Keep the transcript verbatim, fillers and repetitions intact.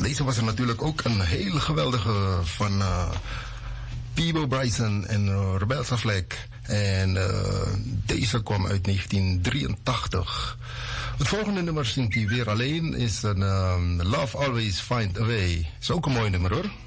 deze was er natuurlijk ook een hele geweldige van uh, Peabo Bryson en uh, Rebecca Fleck. En uh, deze kwam uit negentien drieëntachtig. Het volgende nummer zingt hij weer alleen, is een um, Love Always Find a Way. Is ook een mooi nummer hoor.